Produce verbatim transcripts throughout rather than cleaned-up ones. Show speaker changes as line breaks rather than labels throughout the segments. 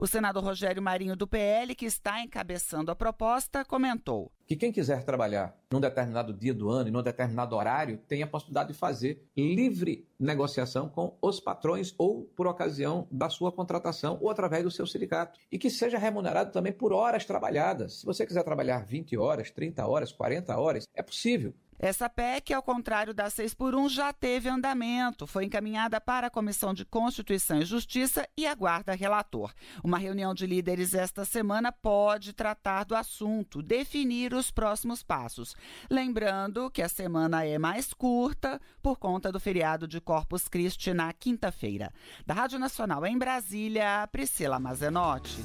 O senador Rogério Marinho, do P L, que está encabeçando a proposta, comentou
que quem quiser trabalhar num determinado dia do ano e num determinado horário tem a possibilidade de fazer livre negociação com os patrões ou por ocasião da sua contratação ou através do seu sindicato. E que seja remunerado também por horas trabalhadas. Se você quiser trabalhar vinte horas, trinta horas, quarenta horas, é possível.
Essa P E C, ao contrário da seis por um, já teve andamento. Foi encaminhada para a Comissão de Constituição e Justiça e aguarda relator. Uma reunião de líderes esta semana pode tratar do assunto, definir os próximos passos. Lembrando que a semana é mais curta por conta do feriado de Corpus Christi na quinta-feira. Da Rádio Nacional em Brasília, Priscila Mazenotti.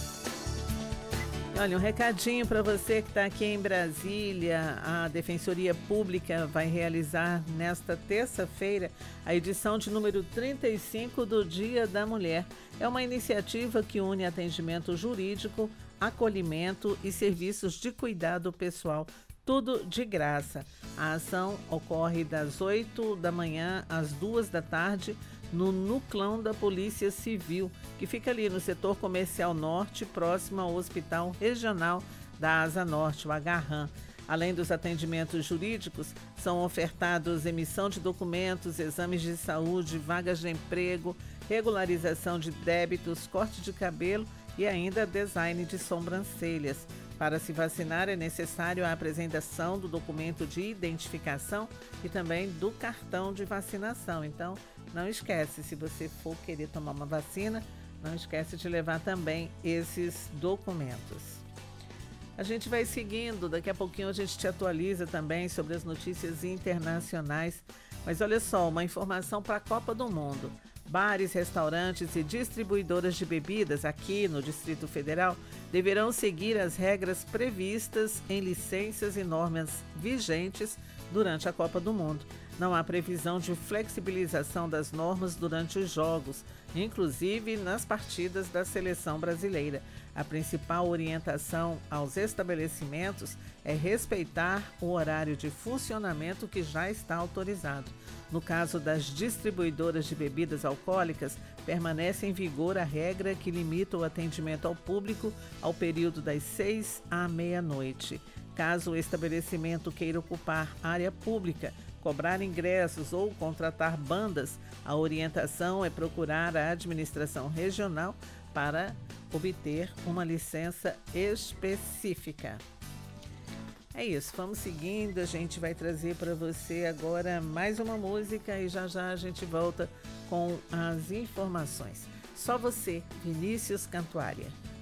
Olha, um recadinho para você que está aqui em Brasília. A Defensoria Pública vai realizar nesta terça-feira a edição de número trinta e cinco do Dia da Mulher. É uma iniciativa que une atendimento jurídico, acolhimento e serviços de cuidado pessoal, tudo de graça. A ação ocorre das oito da manhã às duas da tarde no Núcleo da Polícia Civil, que fica ali no setor comercial norte, próximo ao Hospital Regional da Asa Norte, o Agarram. Além dos atendimentos jurídicos, são ofertados emissão de documentos, exames de saúde, vagas de emprego, regularização de débitos, corte de cabelo e ainda design de sobrancelhas. Para se vacinar é necessário a apresentação do documento de identificação e também do cartão de vacinação. Então, não esquece, se você for querer tomar uma vacina, não esquece de levar também esses documentos. A gente vai seguindo, daqui a pouquinho a gente te atualiza também sobre as notícias internacionais. Mas olha só, uma informação para a Copa do Mundo. Bares, restaurantes e distribuidoras de bebidas aqui no Distrito Federal deverão seguir as regras previstas em licenças e normas vigentes durante a Copa do Mundo. Não há previsão de flexibilização das normas durante os jogos, inclusive nas partidas da seleção brasileira. A principal orientação aos estabelecimentos é respeitar o horário de funcionamento que já está autorizado. No caso das distribuidoras de bebidas alcoólicas, permanece em vigor a regra que limita o atendimento ao público ao período das seis à meia-noite. Caso o estabelecimento queira ocupar área pública, cobrar ingressos ou contratar bandas, a orientação é procurar a administração regional para obter uma licença específica. É isso, vamos seguindo, a gente vai trazer para você agora mais uma música e já já a gente volta com as informações. Só você, Vinícius Cantuária.